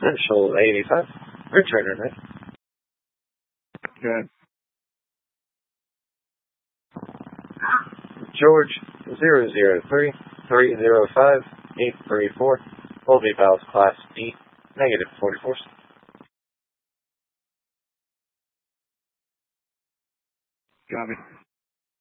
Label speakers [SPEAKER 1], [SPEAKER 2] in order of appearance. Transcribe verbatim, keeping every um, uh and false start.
[SPEAKER 1] Central eighty-five. Return it.
[SPEAKER 2] Good.
[SPEAKER 1] George zero zero three three zero five eight three four. Will be Valve Class D. Negative forty-four.
[SPEAKER 2] Copy.